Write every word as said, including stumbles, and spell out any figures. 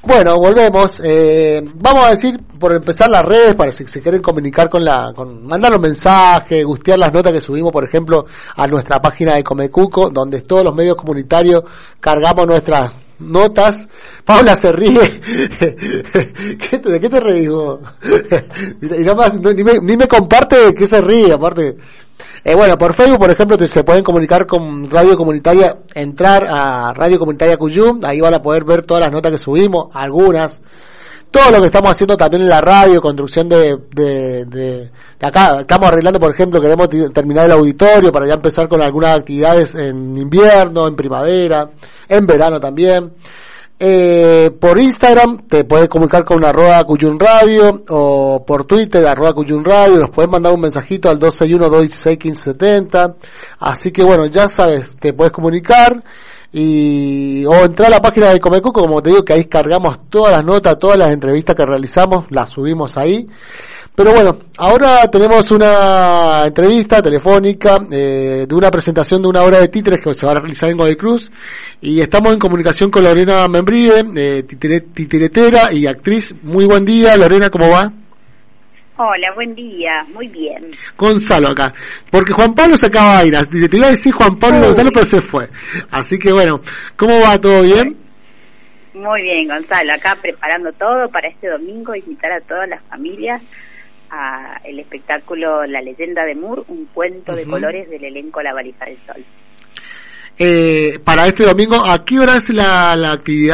Bueno, volvemos. Eh, vamos a decir, por empezar, las redes, para si se quieren comunicar con la, con mandar un mensaje, gustear las notas que subimos, por ejemplo, a nuestra página de Comecuco, donde todos los medios comunitarios cargamos nuestras notas. Paula se ríe. ¿De qué te reís vos? Y nada más, no, ni, me, ni me comparte de qué se ríe, aparte. Eh, bueno, por Facebook, por ejemplo, te, se pueden comunicar con Radio Comunitaria, entrar a Radio Comunitaria Cuyum, ahí van a poder ver todas las notas que subimos, algunas, todo lo que estamos haciendo también en la radio, construcción de, de, de, de acá, estamos arreglando, por ejemplo, queremos t- terminar el auditorio para ya empezar con algunas actividades en invierno, en primavera, en verano también. Eh, por Instagram te puedes comunicar con arroba Cuyum Radio, o por Twitter arroba Cuyum Radio, nos puedes mandar un mensajito al dos seis uno, dos uno seis, uno cinco siete cero, así que bueno, ya sabes, te puedes comunicar y o entrar a la página de Comecuco, como te digo, que ahí cargamos todas las notas, todas las entrevistas que realizamos, las subimos ahí. Pero bueno, ahora tenemos una entrevista telefónica eh, de una presentación de una obra de títeres que se va a realizar en Godoy Cruz, y estamos en comunicación con Lorena Membrive, eh, titire, titiretera y actriz. Muy buen día, Lorena, ¿cómo va? Hola, buen día, muy bien. Gonzalo acá, porque Juan Pablo se acaba de ir, te iba a decir Juan Pablo Gonzalo, pero se fue. Así que bueno, ¿cómo va? ¿Todo bien? Muy bien, Gonzalo, acá preparando todo para este domingo, invitar a todas las familias a el espectáculo La Leyenda de Moore, un cuento uh-huh. de colores del elenco La Valija del Sol. Eh, para este domingo, ¿a qué hora es la, la actividad?